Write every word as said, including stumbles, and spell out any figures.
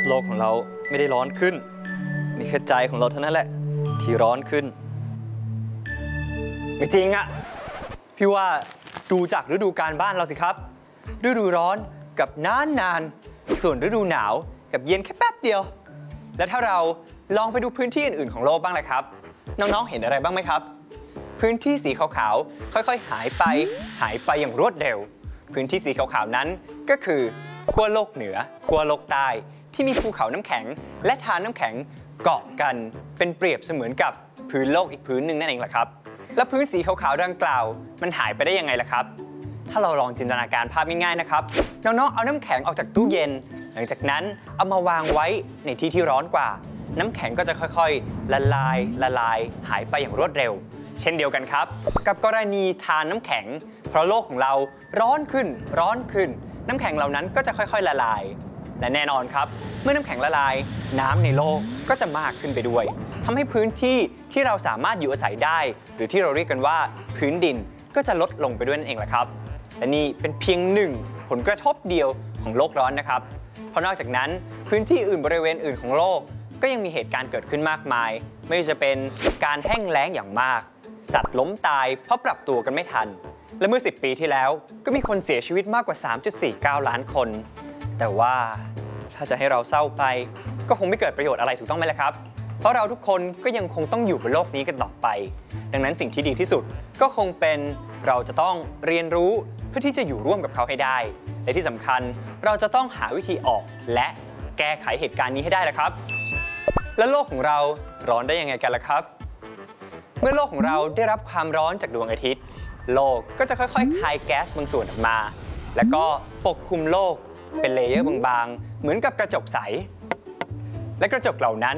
โลกของเราไม่ได้ร้อนขึ้นมีแค่ใจของเราเท่านั้นแหละที่ร้อนขึ้นไม่จริงอะพี่ว่าดูจากฤดูกาลบ้านเราสิครับฤดูร้อนกับนานนานส่วนฤดูหนาวกับเย็นแค่แป๊บเดียวแล้วถ้าเราลองไปดูพื้นที่อื่นๆของโลกบ้างเลยครับน้องๆเห็นอะไรบ้างไหมครับพื้นที่สีขาวๆค่อยๆหายไปหายไปอย่างรวดเร็วพื้นที่สีขาวๆนั้นก็คือขั้วโลกเหนือขั้วโลกใต้ที่มีภูเขาน้ำแข็งและทานน้ำแข็งเกาะกันเป็นเปรียบเสมือนกับพื้นโลกอีกพื้นหนึ่งนั่นเองแหละครับและพื้นสีขาวๆดังกล่าวมันหายไปได้ยังไงล่ะครับถ้าเราลองจินตนาการภาพง่ายๆนะครับน้องๆเอาน้ำแข็งออกจากตู้เย็นหลังจากนั้นเอามาวางไว้ในที่ที่ร้อนกว่าน้ำแข็งก็จะค่อยๆละลายละลายหายไปอย่างรวดเร็วเช่นเดียวกันครับกับกรณีทานน้ำแข็งเพราะโลกของเราร้อนขึ้นร้อนขึ้นน้ำแข็งเหล่านั้นก็จะค่อยๆละลายและแน่นอนครับเมื่อน้ำแข็งละลายน้ำในโลกก็จะมากขึ้นไปด้วยทำให้พื้นที่ที่เราสามารถอยู่อาศัยได้หรือที่เราเรียกกันว่าพื้นดินก็จะลดลงไปด้วยนั่นเองแหละครับและนี่เป็นเพียงหนึ่งผลกระทบเดียวของโลกร้อนนะครับเพราะนอกจากนั้นพื้นที่อื่นบริเวณอื่นของโลกก็ยังมีเหตุการณ์เกิดขึ้นมากมายไม่ว่าจะเป็นการแห้งแล้งอย่างมากสัตว์ล้มตายเพราะปรับตัวกันไม่ทันและเมื่อสิบปีที่แล้วก็มีคนเสียชีวิตมากกว่า สามจุดสี่เก้า ล้านคนแต่ว่าถ้าจะให้เราเศร้าไปก็คงไม่เกิดประโยชน์อะไรถูกต้องไหมล่ะครับเพราะเราทุกคนก็ยังคงต้องอยู่บนโลกนี้กันต่อไปดังนั้นสิ่งที่ดีที่สุดก็คงเป็นเราจะต้องเรียนรู้เพื่อที่จะอยู่ร่วมกับเขาให้ได้และที่สำคัญเราจะต้องหาวิธีออกและแก้ไขเหตุการณ์นี้ให้ได้ละครับและโลกของเราร้อนได้ยังไงกันล่ะครับเมื่อโลกของเราได้รับความร้อนจากดวงอาทิตย์โลกก็จะค่อยๆคายแก๊สบางส่วนออกมาแล้วก็ปกคลุมโลกเป็นเลเยอร์บางๆเหมือนกับกระจกใสและกระจกเหล่านั้น